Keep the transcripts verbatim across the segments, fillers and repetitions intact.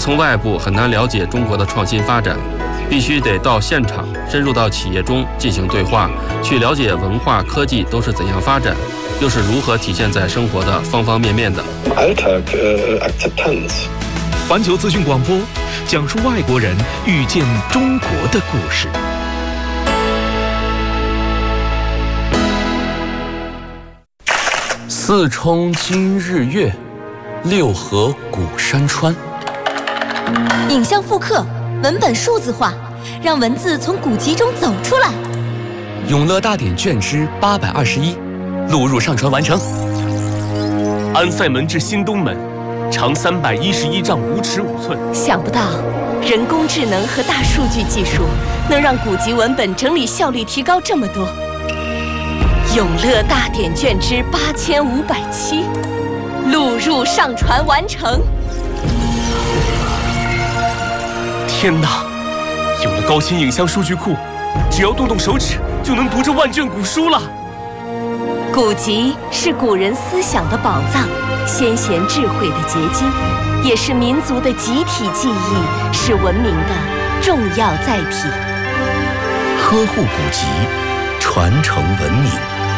从外部很难了解中国的创新发展，必须得到现场，深入到企业中进行对话，去了解文化、科技都是怎样发展，又是如何体现在生活的方方面面的。 Alltag, äh, Akzeptanz。 环球资讯广播讲述外国人遇见中国的故事。 四冲今日月，六合古山川。 影像复刻，文本数字化，让文字从古籍中走出来。 永乐大典卷之八百二十一，录入上传完成。 安塞门至新东门，长三百一十一丈五尺五寸。 想不到，人工智能和大数据技术能让古籍文本整理效率提高这么多。永乐大典卷之八千五百七，录入上传完成。 天哪！有了高清影像数据库，只要动动手指就能读这万卷古书了。 古籍是古人思想的宝藏，先贤智慧的结晶，也是民族的集体记忆，是文明的重要载体。 呵护古籍，传承文明。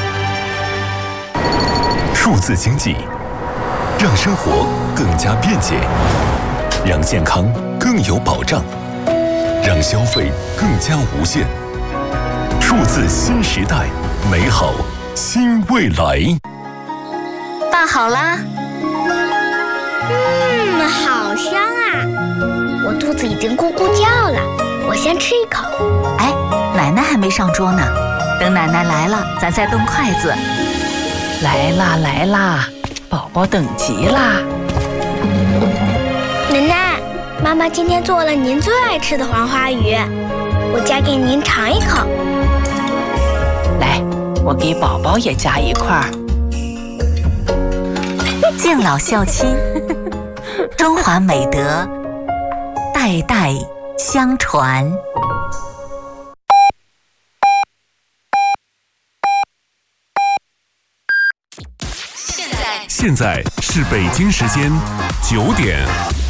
数字经济，让生活更加便捷，让健康更有保障，让消费更加无限。数字新时代，美好新未来。 拌好啦！ 嗯，好香啊！我肚子已经咕咕叫了，我先吃一口。 哎，奶奶还没上桌呢，等奶奶来了，咱再动筷子。 来啦来啦，宝宝等急啦！ 奶奶，妈妈今天做了您最爱吃的黄花鱼，我夹给您尝一口。 来，我给宝宝也夹一块儿。 敬老孝亲，中华美德代代相传。 现在是北京时间九点，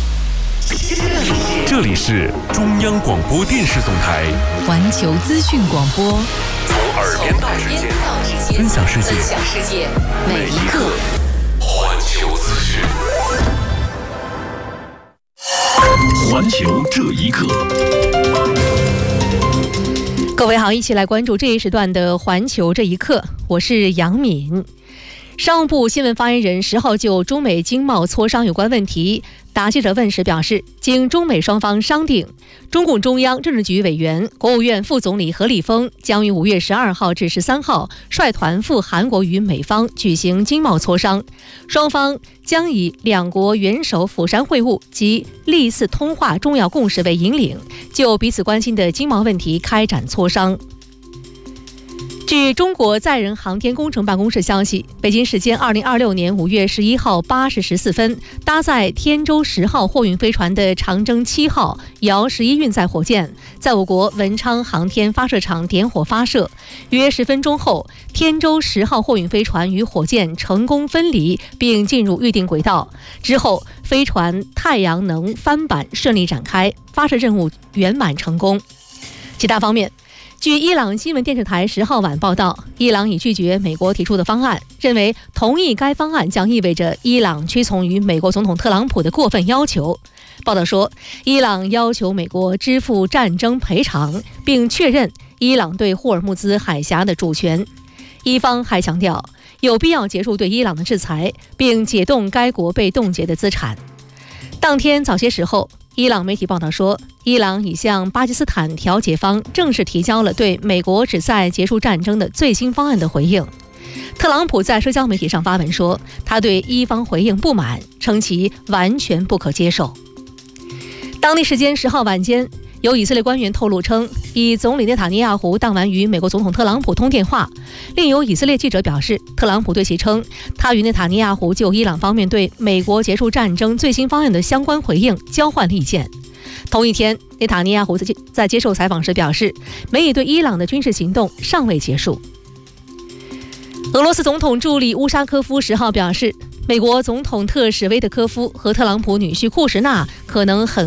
这里是中央广播电视总台环球资讯广播， 从耳边到指尖，分享世界，每一刻环球资讯。环球这一刻， 各位好，一起来关注这一时段的环球这一刻，我是杨敏。商务部新闻发言人十号就中美经贸磋商有关问题答记者问时表示，经中美双方商定，中共中央政治局委员、国务院副总理何立峰将于五月十二号至十三号率团赴韩国与美方举行经贸磋商，双方将以两国元首釜山会晤及历次通话重要共识为引领，就彼此关心的经贸问题开展磋商。据中国载人航天工程办公室消息，北京时间二零二六年五月十一号八时十四分，搭载天舟十号货运飞船的长征七号遥十一运载火箭在我国文昌航天发射场点火发射，约十分钟后，天舟十号货运飞船与火箭成功分离并进入预定轨道。之后，飞船太阳能帆板顺利展开，发射任务圆满成功。其他方面，据伊朗新闻电视台十号晚报道，伊朗已拒绝美国提出的方案，认为同意该方案将意味着伊朗屈从于美国总统特朗普的过分要求。报道说，伊朗要求美国支付战争赔偿，并确认伊朗对霍尔木兹海峡的主权。伊方还强调，有必要结束对伊朗的制裁，并解冻该国被冻结的资产。当天早些时候，伊朗媒体报道说，伊朗已向巴基斯坦调解方正式提交了对美国旨在结束战争的最新方案的回应。特朗普在社交媒体上发文说，他对伊方回应不满，称其完全不可接受。当地时间十号晚间，有以色列官员透露称，以总理内塔尼亚胡当晚与美国总统特朗普通电话。另有以色列记者表示，特朗普对其称，他与内塔尼亚胡就伊朗方面对美国结束战争最新方案的相关回应交换了意见。同一天，内塔尼亚胡在接受采访时表示，美以对伊朗的军事行动尚未结束。俄罗斯总统助理乌沙科夫十号表示，美国总统特使威德科夫和特朗普女婿库什纳可能很